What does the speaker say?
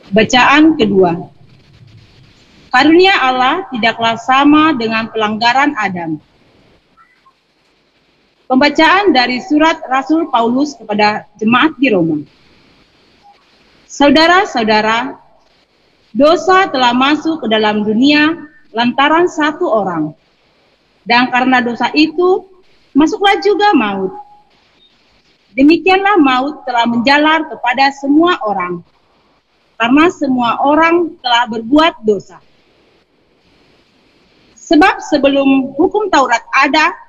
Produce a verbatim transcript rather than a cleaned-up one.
Bacaan kedua. Karunia Allah tidaklah sama dengan pelanggaran Adam. Pembacaan dari surat Rasul Paulus kepada jemaat di Roma. Saudara-saudara, dosa telah masuk ke dalam dunia lantaran satu orang. Dan karena dosa itu, masuklah juga maut. Demikianlah maut telah menjalar kepada semua orang, karena semua orang telah berbuat dosa. Sebab sebelum hukum Taurat ada,